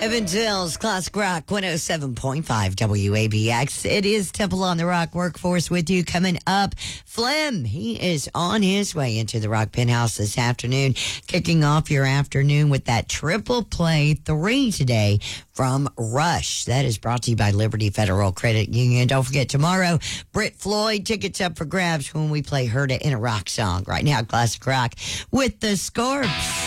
Evansville's Classic Rock 107.5 WABX. It is Temple on the Rock Workforce with you. Coming up, Flem. He is on his way into the Rock Penthouse this afternoon, kicking off your afternoon with that triple play 3 today from Rush. That is brought to you by Liberty Federal Credit Union. Don't forget, tomorrow, Britt Floyd. Tickets up for grabs when we play Heard It in a Rock song. Right now, Classic Rock with the Scorps.